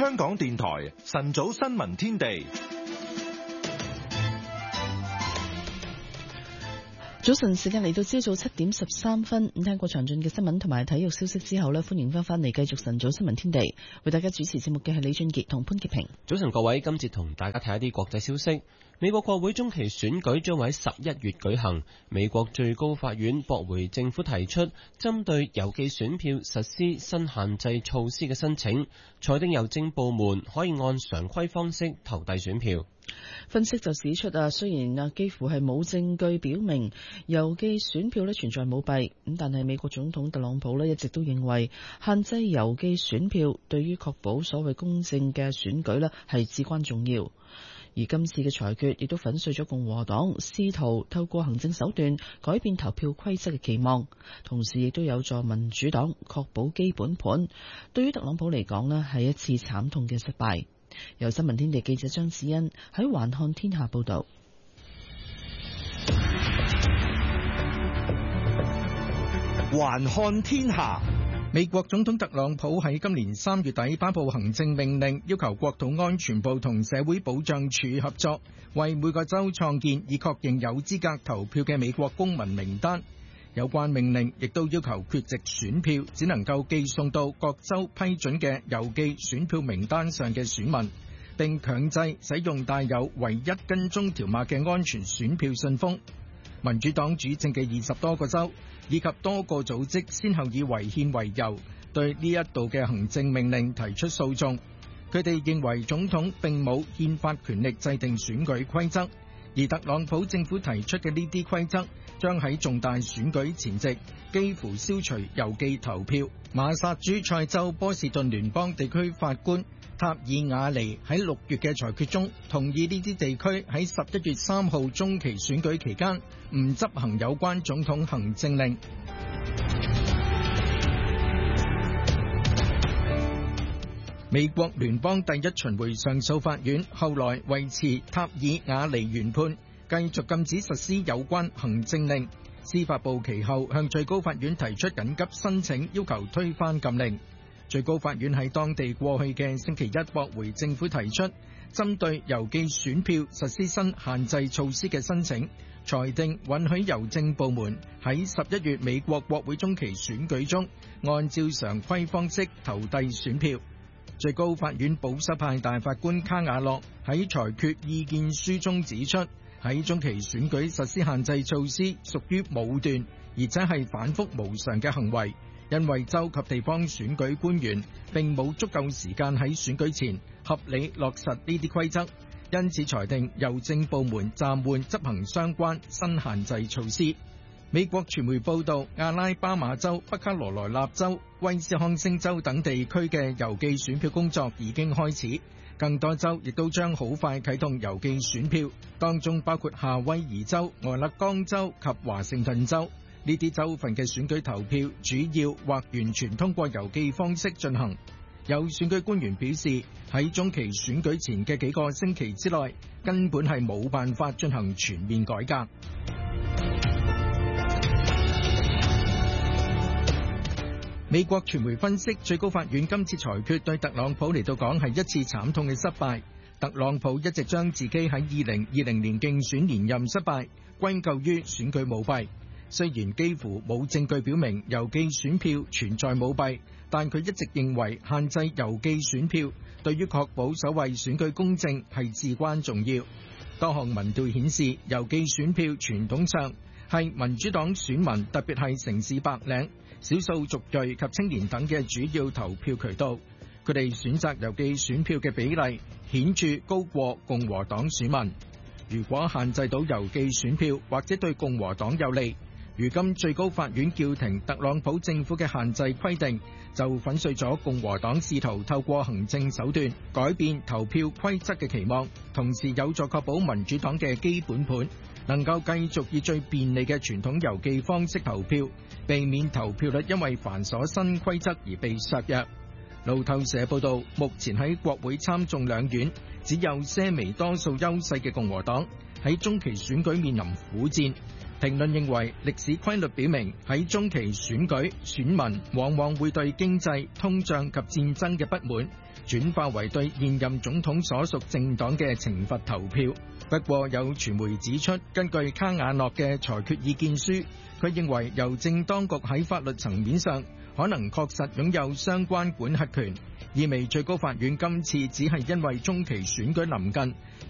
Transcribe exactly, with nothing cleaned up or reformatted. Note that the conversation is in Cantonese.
香港電台晨早新聞天地。 早晨時間嚟到朝早七點十三分，咁聽過詳盡嘅新聞同埋體育消息之後呢，歡迎翻返嚟繼續晨早新聞天地，為大家主持節目嘅係李俊傑同潘潔平。 早晨各位，今節同大家睇一啲國際消息。美國國會中期選舉將會喺十一月舉行，美國最高法院駁回政府提出針對郵寄選票實施新限制措施嘅申請，裁定郵政部門可以按常規方式投遞選票。 分析就指出啊，雖然啊幾乎係冇證據表明郵寄選票咧存在舞弊，咁但係美國總統特朗普咧一直都認為限制郵寄選票對於確保所謂公正嘅選舉咧係至關重要。而今次嘅裁決亦都粉碎咗共和黨試圖透過行政手段改變投票規則嘅期望，同時亦都有助民主黨確保基本盤。對於特朗普嚟講咧係一次慘痛嘅失敗。由新聞天地記者張子欣喺環看天下報道。 環看天下，美國總統特朗普喺今年三月底頒布行政命令，要求國土安全部同社會保障署合作，為每個州創建以確認有資格投票嘅美國公民名單。有關命令亦都要求缺席選票只能夠寄送到各州批准嘅郵寄選票名單上嘅選民，並強制使用帶有唯一跟蹤條碼嘅安全選票信封。民主黨主政嘅二十多個州以及多個組織先後以違憲為由，對呢一度嘅行政命令提出訴訟。佢哋認為總統並冇憲法權力制定選舉規則，而特朗普政府提出嘅呢啲規則將喺重大選舉前夕幾乎消除郵寄投票。馬薩諸塞州波士頓聯邦地區法官塔爾瓦尼喺六月嘅裁決中，同意呢啲地區喺十一月三號中期選舉期間唔執行有關總統行政令。美國聯邦第一巡迴上訴法院後來維持塔爾瓦尼原判，繼續禁止實施有關行政令。司法部其後向最高法院提出緊急申請，要求推翻禁令。最高法院喺當地過去嘅星期一駁回政府提出針對郵寄選票實施新限制措施嘅申請，裁定允許郵政部門喺十一月美國國會中期選舉中按照常規方式投遞選票。最高法院保守派大法官卡瓦諾喺裁決意見書中指出，喺中期選舉實施限制措施屬於武斷，而且係反覆無常嘅行為，因為州及地方選舉官員並冇足夠時間喺選舉前合理落實呢啲規則，因此裁定郵政部門暫緩執行相關新限制措施。美國傳媒報道，阿拉巴馬州、北卡羅來納州、威斯康星州等地區嘅郵寄選票工作已經開始，更多州亦都將好快啟動郵寄選票，當中包括夏威夷州、俄勒岡州及華盛頓州。呢啲州份嘅選舉投票主要或完全通過郵寄方式進行。有選舉官員表示，喺中期選舉前嘅幾個星期之內，根本係冇辦法進行全面改革。美國傳媒分析，最高法院今次裁決對特朗普嚟到講係一次慘痛嘅失敗。特朗普一直將自己喺二零二零年競選連任失敗歸咎於選舉舞弊。雖然幾乎冇證據表明郵寄選票存在舞弊，但佢一直認為限制郵寄選票對於確保所謂選舉公正係至關重要。多項民調顯示，郵寄選票傳統上係民主黨選民，特別係城市白領、少數族裔及青年等嘅主要投票渠道。佢哋選擇郵寄選票嘅比例顯著高過共和黨選民。如果限制到郵寄選票，或者對共和黨有利。如今最高法院叫停特朗普政府嘅限制規定，就粉碎咗共和黨試圖透過行政手段改變投票規則嘅期望，同時有助確保民主黨嘅基本盤能夠繼續以最便利嘅傳統郵寄方式投票，避免投票率因為繁瑣新規則而被削弱。路透社報道，目前喺國會參眾兩院只有些微多數優勢嘅共和黨喺中期選舉面臨苦戰。 評論認為，歷史規律表明喺中期選舉，選民往往會對經濟、通脹及戰爭嘅不滿轉化為對現任總統所屬政黨嘅懲罰投票。不過有傳媒指出，根據卡瓦諾嘅裁決意見書，佢認為郵政當局喺法律層面上可能確實擁有相關管轄權，意味最高法院今次只係因為中期選舉臨近